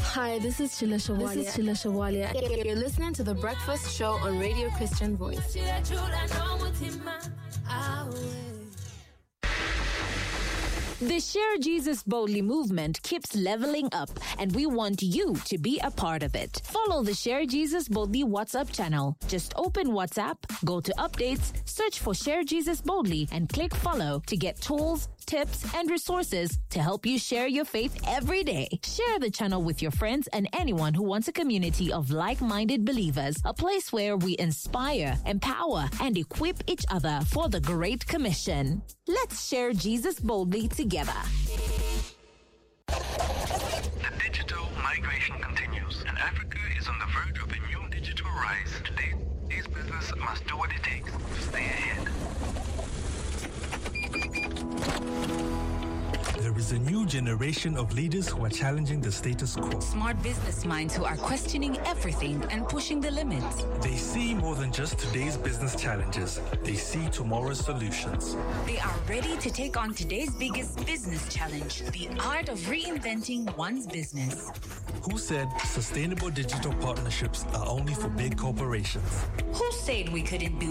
Hi, this is Chila Shawalia. You're listening to The Breakfast Show on Radio Christian Voice. The Share Jesus Boldly movement keeps leveling up, and we want you to be a part of it. Follow the Share Jesus Boldly WhatsApp channel. Just open WhatsApp, go to updates, search for Share Jesus Boldly, and click follow to get tools, tips, and resources to help you share your faith every day. Share the channel with your friends and anyone who wants a community of like-minded believers, a place where we inspire, empower, and equip each other for the Great Commission. Let's share Jesus boldly together. The digital migration continues, and Africa is on the verge of a new digital rise. Today's business must do what it takes to stay ahead. There is a new generation of leaders who are challenging the status quo. Smart business minds who are questioning everything and pushing the limits. They see more than just today's business challenges. They see tomorrow's solutions. They are ready to take on today's biggest business challenge, the art of reinventing one's business. Who said sustainable digital partnerships are only for big corporations? Who said we couldn't build